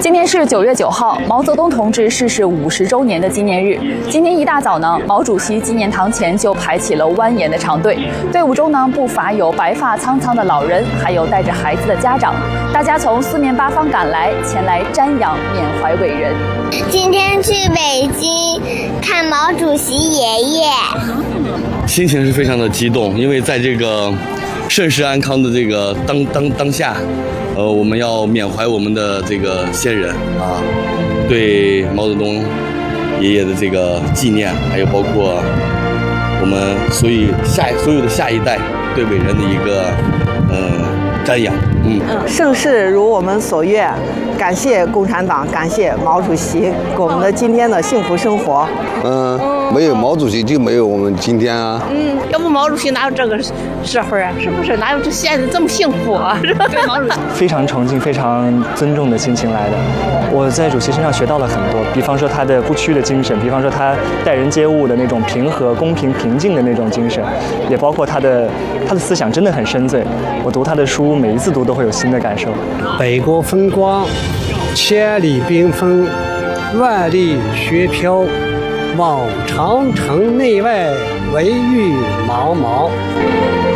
今天是9月9号，毛泽东同志逝世50周年的纪念日。今天一大早呢，毛主席纪念堂前就排起了蜿蜒的长队，队伍中呢不乏有白发苍苍的老人，还有带着孩子的家长。大家从四面八方赶来，前来瞻仰缅怀伟人。 今天去北京看毛主席爷爷， 心情是非常的激动，因为在这个盛世安康的这个当下，我们要缅怀我们的这个先人啊，对毛泽东爷爷的这个纪念，还有包括我们所有的下一代对伟人的一个瞻仰。 盛世如我们所愿，感谢共产党，感谢毛主席给我们的今天的幸福生活。 没有毛主席就没有我们今天啊。 要不毛主席哪有这个社会啊？是不是？哪有这现在这么幸福啊？是吧？对毛主席非常崇敬、非常尊重的心情来的。我在主席身上学到了很多，比方说他的不屈的精神，比方说他待人接物的那种平和、公平、平静的那种精神，也包括他的思想真的很深邃。我读他的书，每一次读都会有新的感受。 北国风光，千里冰封，万里雪飘，望长城内外，惟余莽莽。